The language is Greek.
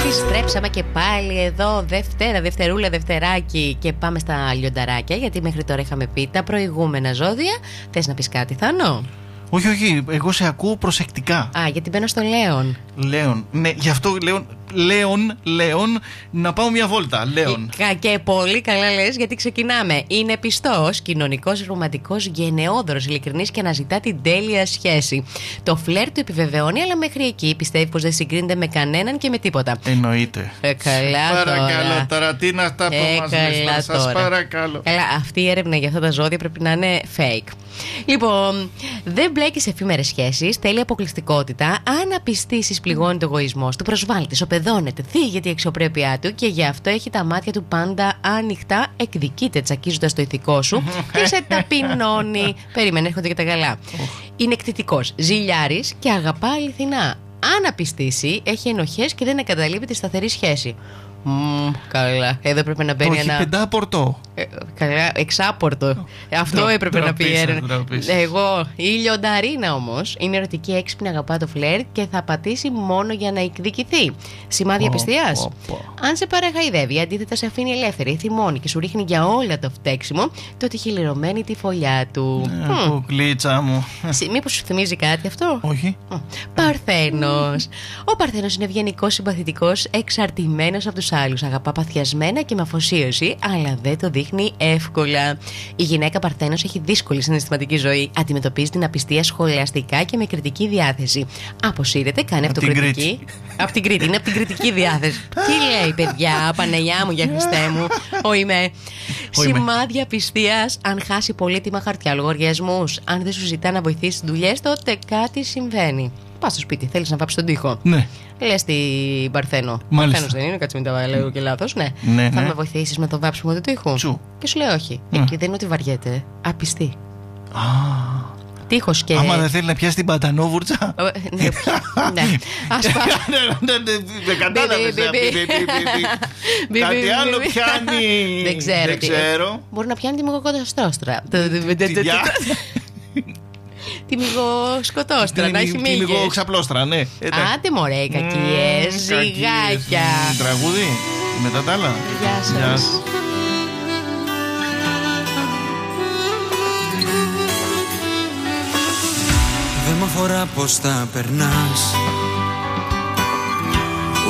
Επιστρέψαμε και πάλι εδώ Δευτερούλα, Δευτεράκι και πάμε στα λιονταράκια, γιατί μέχρι τώρα είχαμε πει τα προηγούμενα ζώδια. Θες να πεις κάτι, Θάνο? Όχι, εγώ σε ακούω προσεκτικά. Α, γιατί μπαίνω στο Λέον. Λέον, ναι, γι' αυτό Λέον, να πάω μια βόλτα. Λέον. Και πολύ καλά λες, γιατί ξεκινάμε. Είναι πιστός, κοινωνικός, ρομαντικός, γενναιόδωρος, ειλικρινής και αναζητά την τέλεια σχέση. Το φλερ του επιβεβαιώνει, αλλά μέχρι εκεί πιστεύει πως δεν συγκρίνεται με κανέναν και με τίποτα. Εννοείται. Καλά παρακαλώ τώρα, τι είναι αυτά που μας λες, σας παρακαλώ. Καλά, αυτή η έρευνα για αυτά τα ζώδια πρέπει να είναι fake. Λοιπόν, δεν μπλέκει σε εφήμερες σχέσεις, θέλει αποκλειστικότητα. Αν απιστήσεις, πληγώνει το εγωισμός του, προσβάλλει, ισοπεδώνεται, θίγεται η αξιοπρέπειά του και γι' αυτό έχει τα μάτια του πάντα ανοιχτά, εκδικείται τσακίζοντας το ηθικό σου και σε ταπεινώνει. Περίμενε, έρχονται και τα καλά. Είναι εκτιτικός, ζηλιάρης και αγαπά αληθινά. Αν απιστήσει, έχει ενοχές και δεν εγκαταλείπει τη σταθερή σχέση. Καλά. Εδώ έπρεπε να μπαίνει ένα. Όχι, πεντάπορτο. Καλά, εξάπορτο. Αυτό έπρεπε να πει. Εγώ. Η λιονταρίνα όμως είναι ερωτική, έξυπνη, αγαπά το φλερ και θα πατήσει μόνο για να εκδικηθεί. Σημάδια απιστίας. Αν σε παραχαϊδεύει, αντίθετα σε αφήνει ελεύθερη, θυμώνει και σου ρίχνει για όλα το φταίξιμο, τότε έχει λερωμένη τη φωλιά του. Κουκλίτσα μου. Μήπως σου θυμίζει κάτι αυτό? Όχι. Παρθένος. Ο Παρθένος είναι ευγενικός, συμπαθητικός, εξαρτημένος από τους άλλους. Αγαπά παθιασμένα και με αφοσίωση, αλλά δεν το δείχνει εύκολα. Η γυναίκα Παρθένος έχει δύσκολη συναισθηματική ζωή. Αντιμετωπίζει την απιστία σχολαστικά και με κριτική διάθεση. Αποσύρεται, κάνει αυτοκριτική. Από την Κρήτη, είναι από την κριτική διάθεση. Τι λέει, παιδιά, Παναγιά μου, για Χριστέ μου. Σημάδια απιστίας. Αν χάσει πολύτιμα χαρτιά, λογαριασμούς, αν δεν σου ζητά να βοηθήσει δουλειές, τότε κάτι συμβαίνει. Πας στο σπίτι, θέλεις να βάψεις τον τοίχο. Ναι. Λες την Παρθένο. Παρθένος δεν είναι, κάτσε μην τα λέω και λάθος. Ναι. Θα με βοηθήσεις με το βάψιμο του τοίχου? Και σου λέει όχι. Και δεν είναι ότι βαριέται. Απιστή. Τείχος και. Άμα δεν θέλει να πιάσει την Παντανόβουρτσα. Ναι. Ας πάμε. Δεν κατάλαβες. Κάτι άλλο πιάνει. Δεν ξέρω. Μπορεί να πιάνει τη μυγοκοντοστρώστρα. Τη μυγοσκοτώστρα, να έχει μύγες. Τη μυγοξαπλώστρα, ναι. Άντε μωρέ, κακίες, ζυγάκια. Τραγούδι, μετά τα άλλα. Γεια σας. Δεν μ' αφορά πως τα περνάς,